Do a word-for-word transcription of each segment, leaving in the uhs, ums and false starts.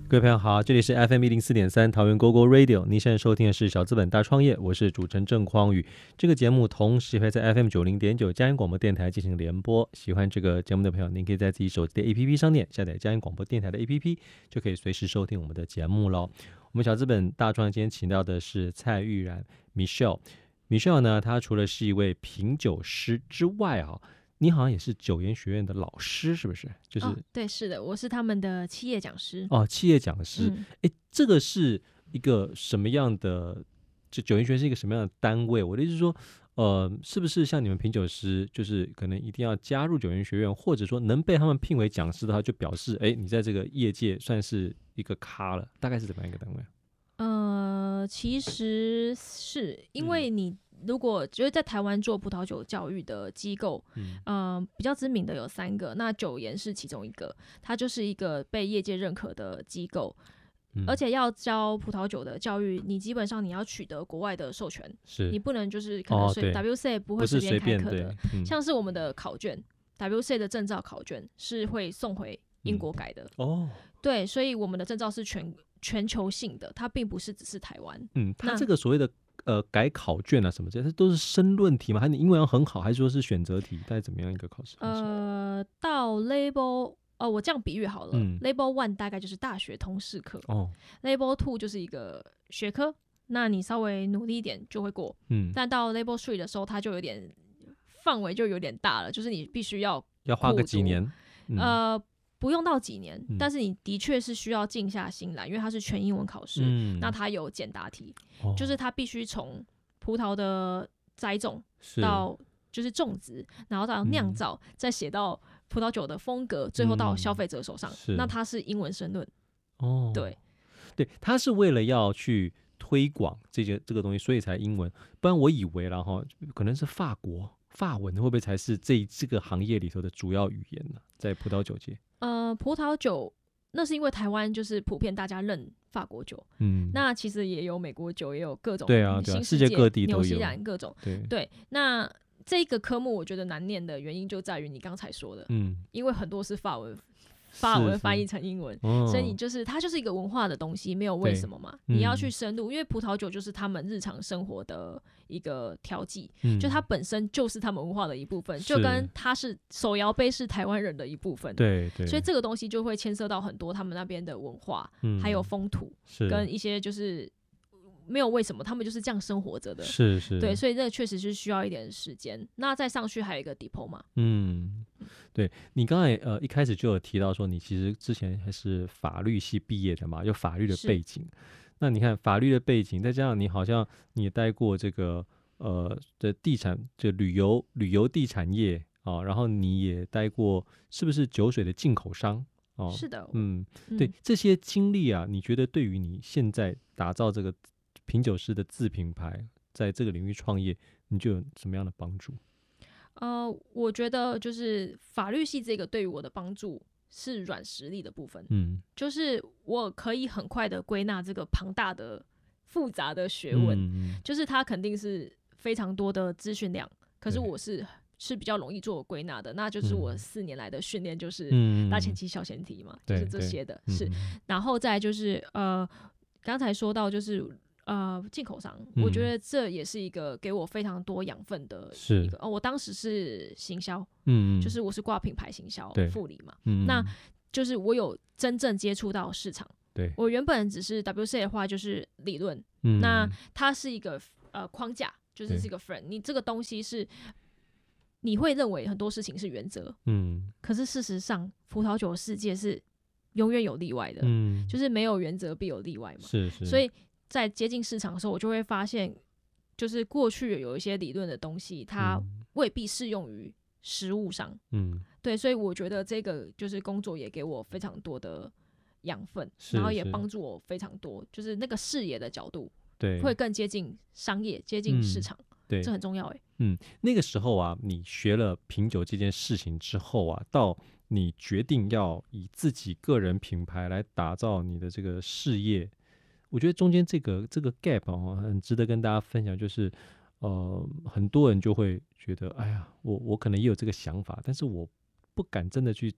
各位朋友好，这里是 F M 一零四点三桃园 Go Go Radio， 您现在收听的是小资本大创业，我是主持人郑匡宇。这个节目同时会在 F M 九零点九嘉义广播电台进行联播。喜欢这个节目的朋友，您可以在自己手机的 A P P 上面下载嘉义广播电台的 A P P， 就可以随时收听我们的节目咯。我们小资本大创业今天请到的是蔡玉然 Michelle。Michelle 呢，她除了是一位品酒师之外啊，你好像也是酒研学院的老师，是不是？就是、 哦、对，是的，我是他们的企业讲师。 哦，企业讲师。哎、 嗯， 这个是一个什么样的？就酒研学院是一个什么样的单位？我的意思是说，呃，是不是像你们品酒师，就是可能一定要加入酒研学院，或者说能被他们聘为讲师的话，就表示哎，你在这个业界算是一个咖了？大概是怎么样一个单位？ 呃，其实是因为你如果就是在台湾做葡萄酒教育的机构，嗯、呃，比较知名的有三个，那酒研是其中一个，它就是一个被业界认可的机构。嗯、而且要教葡萄酒的教育，你基本上你要取得国外的授权，是你不能就是可能随、哦、W C 不会随便开课的，嗯、像是我们的考卷 W C 的证照考卷是会送回英国改的、嗯、哦，对，所以我们的证照是全全球性的，它并不是只是台湾。 嗯，它这个所谓的呃改考卷啊什么这些都是申论题吗？还是你英文要很好，还是说是选择题？大概怎么样一个考试？ 呃，到 Label 哦，我这样比喻好了、嗯、，Label One 大概就是大学通识课，哦 ，Label Two 就是一个学科，那你稍微努力一点就会过，嗯，但到 Label Three 的时候，它就有点范围就有点大了，就是你必须要要花个几年， 嗯、呃。不用到几年、嗯、但是你的确是需要静下心来，因为它是全英文考试、嗯、那它有简答题、哦、就是它必须从葡萄的栽种到就是种植，然后到酿造、嗯、再写到葡萄酒的风格，最后到消费者手上、嗯、那它是英文申论。哦，对对，它是为了要去推广这些这个东西，所以才英文，不然我以为啦齁，可能是法国法文会不会才是这这个行业里头的主要语言呢？在葡萄酒界， 呃，葡萄酒那是因为台湾就是普遍大家认法国酒，嗯，那其实也有美国酒，也有各种对啊，对啊，世界各地都有， 纽西兰各种，对对。那这个科目我觉得难念的原因就在于你刚才说的，嗯，因为很多是法文。法文翻译成英文，所以你就是它就是一个文化的东西，没有为什么嘛。你要去深入，因为葡萄酒就是他们日常生活的一个调剂、嗯，就它本身就是他们文化的一部分，就跟它是手摇杯是台湾人的一部分， 对对。 所以这个东西就会牵涉到很多他们那边的文化，嗯、还有风土，跟一些就是没有为什么，他们就是这样生活着的， 是是， 对，所以这个确实是需要一点时间。那再上去还有一个 diploma， 嗯。对，你刚才呃一开始就有提到说你其实之前还是法律系毕业的嘛，有法律的背景。那你看法律的背景，再加上你好像你也待过这个呃的地产，就旅游旅游地产业啊、哦，然后你也待过是不是酒水的进口商？哦， 是的， 嗯，对，这些经历啊，你觉得对于你现在打造这个品酒师的自品牌，在这个领域创业，你就有什么样的帮助？ 呃，我觉得就是法律系这个对于我的帮助是软实力的部分，嗯，就是我可以很快的归纳这个庞大的、复杂的学问，嗯、就是它肯定是非常多的资讯量，可是我是是比较容易做归纳的，那就是我四年来的训练，就是大前提、小前提嘛，嗯、就是这些的，是，然后再来就是呃，刚才说到就是。呃，进口商、嗯，我觉得这也是一个给我非常多养分的一个。哦，我当时是行销，嗯，就是我是挂品牌行销副理嘛，嗯，那就是我有真正接触到市场。对，我原本只是 W C 的话就是理论、嗯，那它是一个呃框架，就是是一个 frame。你这个东西是你会认为很多事情是原则，嗯，可是事实上葡萄酒的世界是永远有例外的，嗯，就是没有原则必有例外嘛，是是，所以。在接近市场的时候，我就会发现，就是过去有一些理论的东西，它未必适用于实务上。嗯，对，所以我觉得这个就是工作也给我非常多的养分，然后也帮助我非常多，就是那个视野的角度，对，会更接近商业，接近市场，嗯、对，这很重要哎。 嗯，那个时候啊，你学了品酒这件事情之后啊，到你决定要以自己个人品牌来打造你的这个事业。我觉得中间这个这个 gap 哦，很值得跟大家分享，就是呃，很多人就会觉得，哎呀，我我可能也有这个想法，但是我不敢真的去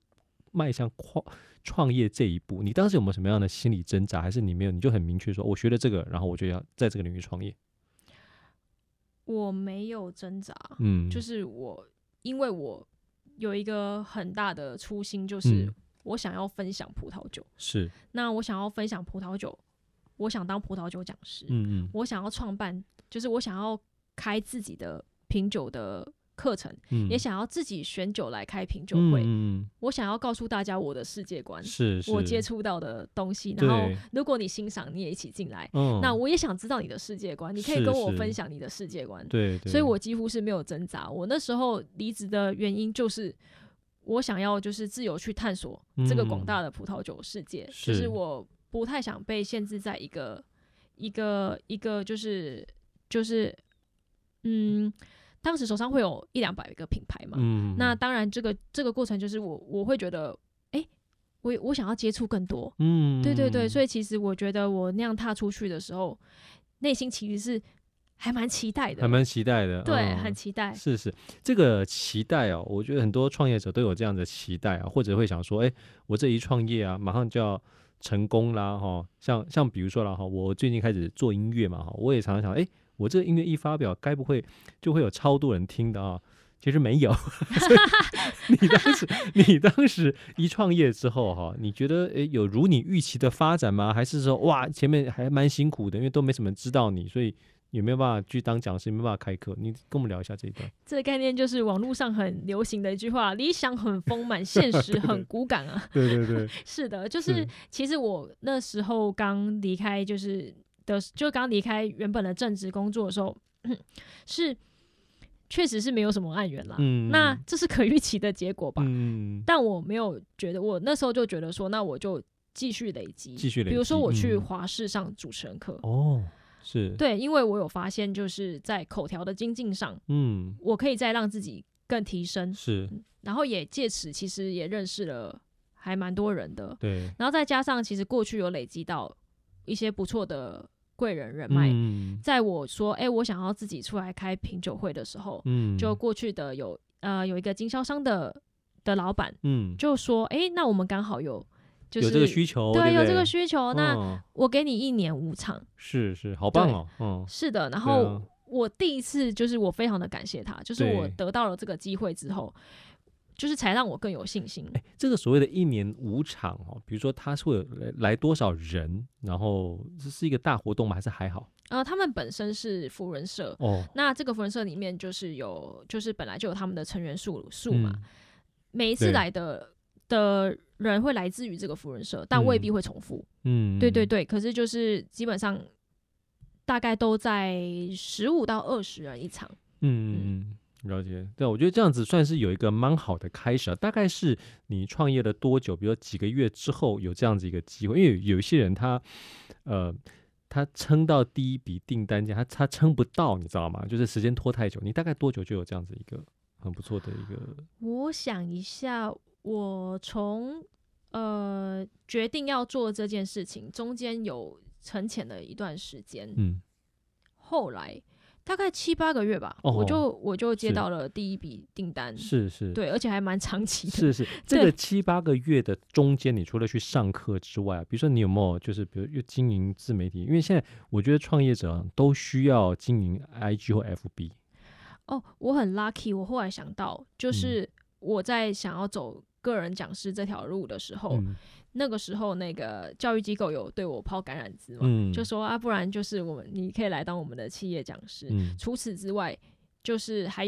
迈向创业这一步，你当时有没有什么样的心理挣扎？还是你没有，你就很明确说，我学了这个，然后我就要在这个领域创业？ 我没有挣扎，嗯，就是我，因为我有一个很大的初心，就是我想要分享葡萄酒， 是， 那我想要分享葡萄酒，我想当葡萄酒讲师， 嗯嗯， 我想要创办，就是我想要开自己的品酒的课程，嗯，也想要自己选酒来开品酒会，嗯嗯，我想要告诉大家我的世界观， 是是我接触到的东西，然后如果你欣赏，你也一起进来，嗯，那我也想知道你的世界观，你可以跟我分享你的世界观， 对， 所以我几乎是没有挣扎。我那时候离职的原因就是我想要就是自由去探索这个广大的葡萄酒世界，嗯，就是我不太想被限制在一个一个一个就是就是嗯。当时手上会有一两百个品牌嘛，嗯，那当然这个这个过程就是我我会觉得，哎，我我想要接触更多，嗯，对对对，所以其实我觉得我那样踏出去的时候，内心其实是还蛮期待的， 还蛮期待的， 对，嗯，很期待， 是是，这个期待哦，我觉得很多创业者都有这样的期待啊，或者会想说，哎，我这一创业啊，马上就要成功啦，哈，像像比如说啦，哈，我最近开始做音乐嘛，哈，我也常常想，哎。我这个音乐一发表，该不会就会有超多人听的啊？其实没有。所以你当时，你当时一创业之后哈，你觉得诶有如你预期的发展吗？还是说哇前面还蛮辛苦的，因为都没什么人知道你，所以有没有办法去当讲师，没有办法开课？你跟我们聊一下这一段。 这个概念就是网络上很流行的一句话：理想很丰满，现实很骨感啊。 对对对， 是的，就是其实我那时候刚离开，就是。的就刚离开原本的正职工作的时候，是确实是没有什么案源啦，嗯，那这是可预期的结果吧，嗯，但我没有觉得，我那时候就觉得说，那我就继续累积， 继续累积， 比如说我去华视上主持人课， 哦，是对，因为我有发现，就是在口条的精进上，嗯，我可以再让自己更提升， 是， 然后也借此其实也认识了还蛮多人的， 对， 然后再加上其实过去有累积到一些不错的贵人人脉，嗯，在我说哎、欸，我想要自己出来开品酒会的时候，嗯，就过去的有呃有一个经销商的的老板，嗯，就说哎、欸，那我们刚好有就是有这个需求， 对， 对对有这个需求，那我给你一年五场， 是是，好棒哦，嗯， 是的，然后我第一次就是我非常的感谢他，就是我得到了这个机会之后。就是才让我更有信心。 欸、这个所谓的一年五场哦，比如说他是会有 来, 来多少人，然后这是一个大活动吗？还是还好？ 呃，他们本身是福人社哦，那这个福人社里面就是有，就是本来就有他们的成员数数嘛，嗯、每一次来的的人会来自于这个福人社，但未必会重复。嗯，对对对，可是就是基本上大概都在十五到二十人一场。 嗯嗯嗯。了解，对，我觉得这样子算是有一个蛮好的开始啊。大概是你创业了多久？比如说几个月之后有这样子一个机会，因为有一些人他，呃，他撑到第一笔订单价，他他撑不到，你知道吗？就是时间拖太久。你大概多久就有这样子一个很不错的一个？ 我想一下，我从呃决定要做这件事情，中间有沉潜了一段时间，嗯，后来。大概七八个月吧，哦、我就我就接到了第一笔订单， 是是， 对，而且还蛮长期的。 是是，这个七八个月的中间，你除了去上课之外，比如说你有没有就是比如又经营自媒体？因为现在我觉得创业者都需要经营 I G 或 F B。 哦，我很 lucky， 我后来想到，就是我在想要走个人讲师这条路的时候。嗯那个时候，那个教育机构有对我抛橄榄枝嘛，嗯、就说啊，不然就是我们你可以来当我们的企业讲师。嗯、除此之外，就是还